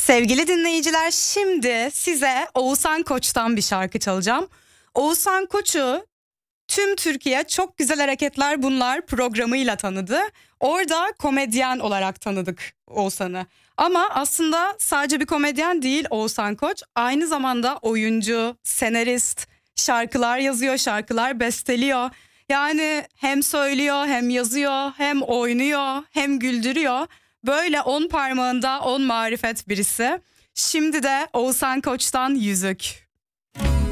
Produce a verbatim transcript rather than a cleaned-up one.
Sevgili dinleyiciler, şimdi size Oğuzhan Koç'tan bir şarkı çalacağım. Oğuzhan Koç'u tüm Türkiye Çok Güzel Hareketler Bunlar programıyla tanıdı. Orada komedyen olarak tanıdık Oğuzhan'ı. Ama aslında sadece bir komedyen değil Oğuzhan Koç. Aynı zamanda oyuncu, senarist, şarkılar yazıyor, şarkılar besteliyor. Yani hem söylüyor, hem yazıyor, hem oynuyor, hem güldürüyor. Böyle on parmağında on marifet birisi. Şimdi de Oğuzhan Koç'tan Yüzük.